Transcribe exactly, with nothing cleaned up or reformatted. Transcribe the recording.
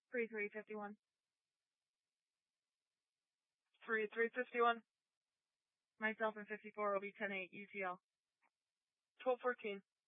three three fifty-one. three three fifty-one. Myself and fifty-four will be ten eight U T L. twelve fourteen.